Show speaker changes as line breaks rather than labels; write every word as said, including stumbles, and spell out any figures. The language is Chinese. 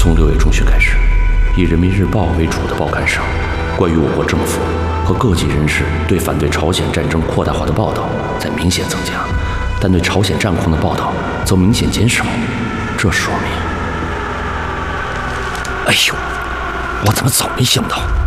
从六月中旬开始，以《人民日报》为主的报刊上，关于我国政府和各级人士对反对朝鲜战争扩大化的报道在明显增加，但对朝鲜战况的报道则明显减少。这说明……哎呦，我怎么早没想到？